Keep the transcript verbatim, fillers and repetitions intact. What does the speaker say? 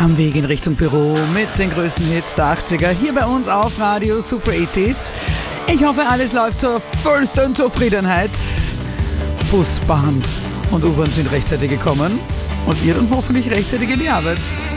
Am Weg in Richtung Büro mit den größten Hits der achtziger hier bei uns auf Radio Super achtziger. Ich hoffe, alles läuft zur vollsten Zufriedenheit. Bus, Bahn und U-Bahn sind rechtzeitig gekommen und ihr dann hoffentlich rechtzeitig in die Arbeit.